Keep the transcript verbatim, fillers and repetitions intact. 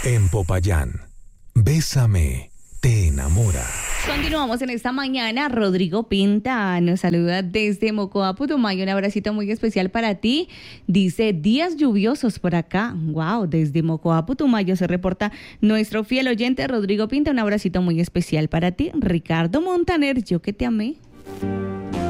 En Popayán, Bésame, te enamora. Continuamos en esta mañana. Rodrigo Pinta nos saluda desde Mocoa, Putumayo. Un abracito muy especial para ti. Dice, días lluviosos por acá. Wow, desde Mocoa, Putumayo se reporta nuestro fiel oyente Rodrigo Pinta. Un abracito muy especial para ti. Ricardo Montaner, yo que te amé.